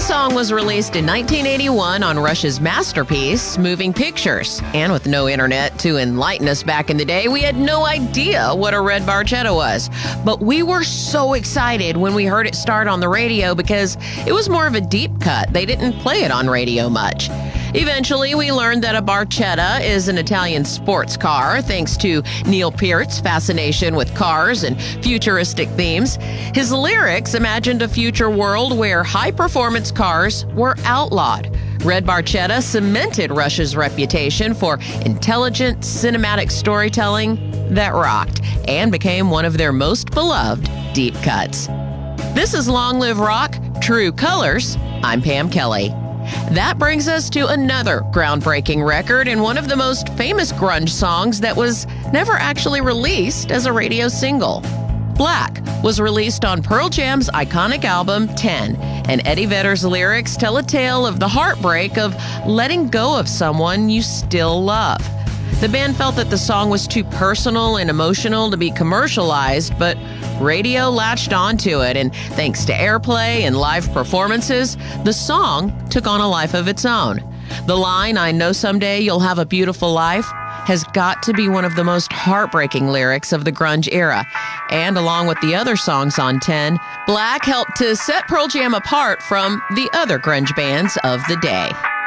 song was released in 1981 on Rush's masterpiece, Moving Pictures. And with no internet to enlighten us back in the day, we had no idea what a red barchetta was. But we were so excited when we heard it start on the radio because it was more of a deep cut. They didn't play it on radio much. Eventually, we learned that a barchetta is an Italian sports car, thanks to Neil Peart's fascination with cars and futuristic themes. His lyrics imagined a future world where high-performance cars were outlawed. Red Barchetta cemented Rush's reputation for intelligent cinematic storytelling that rocked and became one of their most beloved deep cuts. This is Long Live Rock, True Colors. I'm Pam Kelly. That brings us to another groundbreaking record and one of the most famous grunge songs that was never actually released as a radio single. Black was released on Pearl Jam's iconic album 10, and Eddie Vedder's lyrics tell a tale of the heartbreak of letting go of someone you still love. The band felt that the song was too personal and emotional to be commercialized, but radio latched onto it, and thanks to airplay and live performances, the song took on a life of its own. The line, "I know someday you'll have a beautiful life," has got to be one of the most heartbreaking lyrics of the grunge era. And along with the other songs on 10, Black helped to set Pearl Jam apart from the other grunge bands of the day.